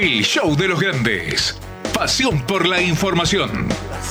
El show de los grandes. Pasión por la información.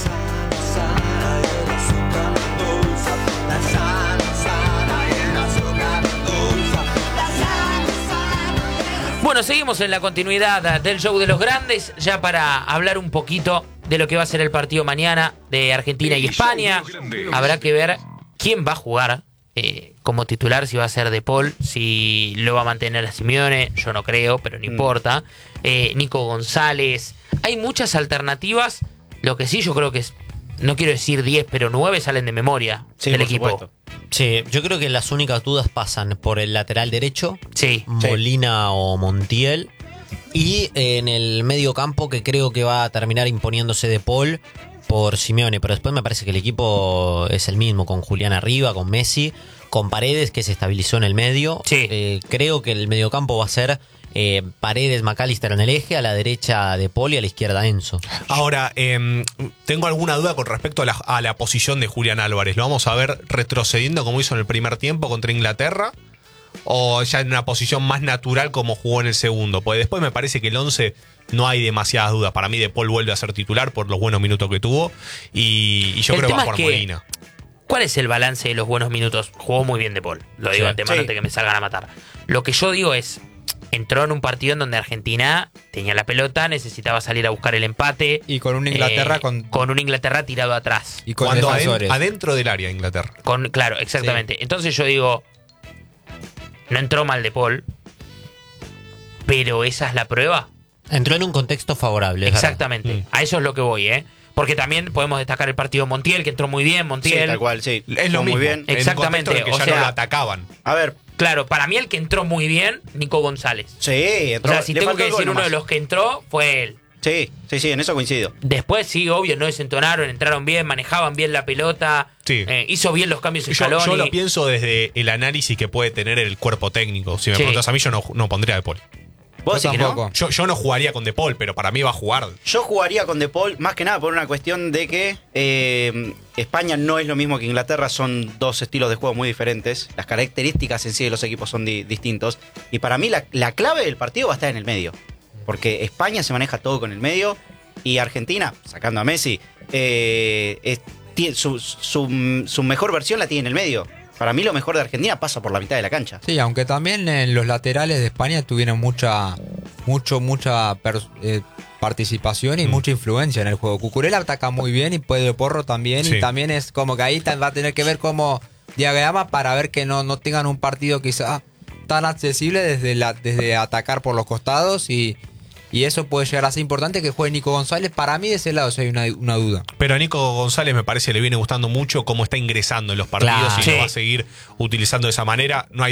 Bueno, seguimos en la continuidad del show de los grandes, ya para hablar un poquito de lo que va a ser el partido mañana de Argentina y España. Habrá que ver quién va a jugar como titular, si va a ser De Paul, si lo va a mantener a Simeone, yo no creo, pero no importa. Nico González, hay muchas alternativas, lo que sí yo creo que es, no quiero decir 10, pero 9 salen de memoria del equipo. Supuesto. Sí, yo creo que las únicas dudas pasan por el lateral derecho, Sí. Molina o Montiel, y en el medio campo, que creo que va a terminar imponiéndose De Paul por Simeone, pero después me parece que el equipo es el mismo, con Julián arriba, con Messi, con Paredes, que se estabilizó en el medio. Sí. Creo que el mediocampo va a ser Paredes, McAllister en el eje, a la derecha De Paul y a la izquierda Enzo. Ahora, tengo alguna duda con respecto a la posición de Julián Álvarez. ¿Lo vamos a ver retrocediendo como hizo en el primer tiempo contra Inglaterra? ¿O ya en una posición más natural como jugó en el segundo? Porque después me parece que el 11 no hay demasiadas dudas. Para mí De Paul vuelve a ser titular por los buenos minutos que tuvo. Y yo creo que va a jugar Molina. ¿Cuál es el balance de los buenos minutos? Jugó muy bien De Paul, lo digo antemano antes que me salgan a matar. Lo que yo digo es, entró en un partido en donde Argentina tenía la pelota, necesitaba salir a buscar el empate. Y con una Inglaterra con un Inglaterra tirado atrás. y con Cuando defensores. adentro del área Inglaterra. Claro, exactamente. Entonces yo digo, no entró mal De Paul, pero esa es la prueba. Entró en un contexto favorable. es Exactamente. A eso es lo que voy, ¿eh? Porque también podemos destacar el partido Montiel, que entró muy bien, Sí, Montiel. tal cual, sí. Es lo Jugó mismo. muy bien. Exactamente, En un contexto en el que o ya sea, no lo atacaban. A ver, Claro, para mí el que entró muy bien, Nico González. sí, O entró, sea, si le tengo faltó que el gol decir uno nomás. de los que entró, fue él. Sí, en eso coincido. Después, sí, obvio, no desentonaron, entraron bien, manejaban bien la pelota, Sí. Hizo bien los cambios en Yo Scaloni. lo pienso desde el análisis que puede tener el cuerpo técnico. Si me Sí. preguntas a mí, yo no pondría a De Paul. ¿Vos Yo decís que no? tampoco. Yo no jugaría con De Paul, pero para mí va a jugar. Yo jugaría con De Paul más que nada por una cuestión de que España no es lo mismo que Inglaterra, son dos estilos de juego muy diferentes, las características en sí de los equipos son distintos, y para mí la clave del partido va a estar en el medio, porque España se maneja todo con el medio, y Argentina, sacando a Messi, su mejor versión la tiene en el medio. Para mí lo mejor de Argentina pasa por la mitad de la cancha. Sí, aunque también en los laterales de España tuvieron mucha participación y mucha influencia en el juego. Cucurella ataca muy bien y Pedro Porro también. Sí. Y también es como que ahí va a tener que ver como diagrama para ver que no tengan un partido quizá tan accesible desde atacar por los costados y eso puede llegar a ser importante que juegue Nico González. Para mí de ese lado sí hay una duda. Pero a Nico González me parece le viene gustando mucho cómo está ingresando en los partidos Claro. y lo va a seguir utilizando de esa manera. No hay